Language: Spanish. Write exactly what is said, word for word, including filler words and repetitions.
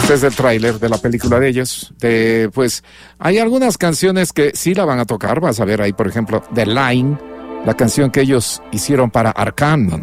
Este es el tráiler de la película de ellos. De, pues, hay algunas canciones que sí la van a tocar. Vas a ver ahí, por ejemplo, The Line, la canción que ellos hicieron para Arcane.